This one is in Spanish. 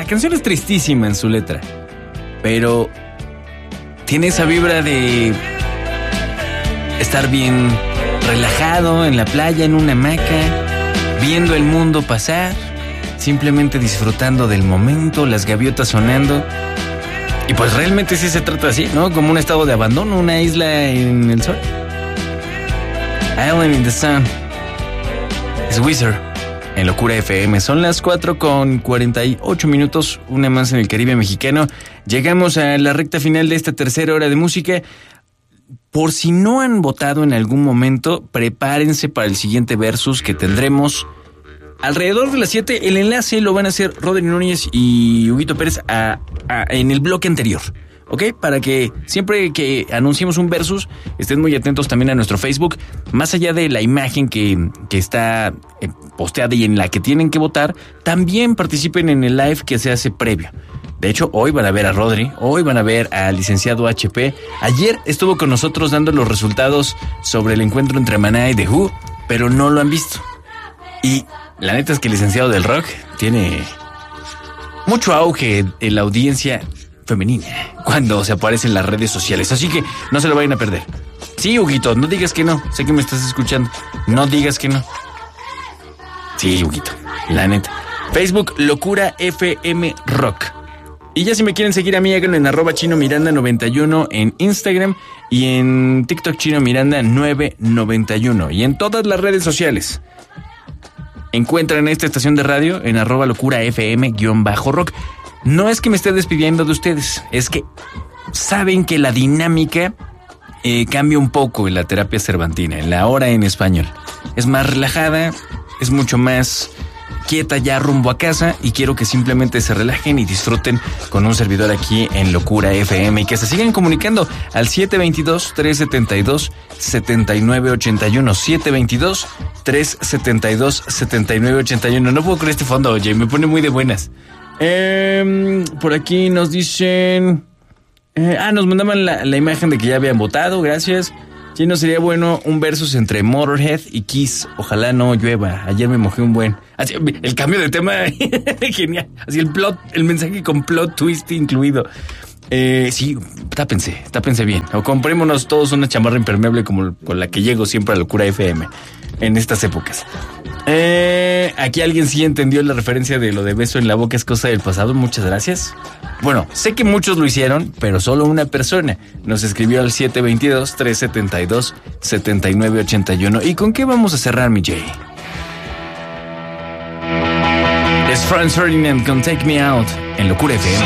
la canción es tristísima en su letra, pero tiene esa vibra de estar bien relajado en la playa, en una hamaca, viendo el mundo pasar, simplemente disfrutando del momento, las gaviotas sonando. Y pues realmente sí se trata así, ¿no? Como un estado de abandono, una isla en el sol. Island in the Sun. Es Wizard en Locura FM. Son las 4:48, una más en el Caribe mexicano. Llegamos a la recta final de esta tercera hora de música. Por si no han votado en algún momento, prepárense para el siguiente versus que tendremos alrededor de las 7. El enlace lo van a hacer Rodri Núñez y Huguito Pérez en el bloque anterior, ¿ok? Para que siempre que anunciemos un versus estén muy atentos también a nuestro Facebook. Más allá de la imagen que está posteada y en la que tienen que votar, también participen en el live que se hace previo. De hecho, hoy van a ver a Rodri, hoy van a ver al licenciado HP. Ayer estuvo con nosotros dando los resultados sobre el encuentro entre Maná y The Who, pero no lo han visto. Y la neta es que el licenciado del rock tiene mucho auge en la audiencia femenina cuando se aparece en las redes sociales, así que no se lo vayan a perder. Sí, Huguito, no digas que no, sé que me estás escuchando, no digas que no. Sí, Huguito, la neta. Facebook, Locura FM Rock. Y ya si me quieren seguir a mí, háganlo en @ChinoMiranda91 en Instagram y en TikTok ChinoMiranda991 y en todas las redes sociales. Encuentran esta estación de radio en @LocuraFM_rock. No es que me esté despidiendo de ustedes, es que saben que la dinámica cambia un poco en la terapia cervantina, en la hora en español. Es más relajada, es mucho más quieta ya rumbo a casa y quiero que simplemente se relajen y disfruten con un servidor aquí en Locura FM y que se sigan comunicando al 722-372-7981. 722-372-7981. No puedo creer este fondo, oye, me pone muy de buenas. Por aquí nos dicen... nos mandaban la imagen de que ya habían votado, gracias. Sí, no sería bueno un versus entre Motorhead y Kiss. Ojalá no llueva. Ayer me mojé un buen. Así, el cambio de tema, genial. Así el mensaje con plot twist incluido. Sí, tápense bien. O comprémonos todos una chamarra impermeable como con la que llego siempre a Locura FM en estas épocas. Aquí alguien sí entendió la referencia de lo de beso en la boca es cosa del pasado. Muchas gracias. Bueno, sé que muchos lo hicieron, pero solo una persona nos escribió al 722-372-7981. ¿Y con qué vamos a cerrar, mi Jay? Es Franz Ferdinand con Take Me Out en Locura FM.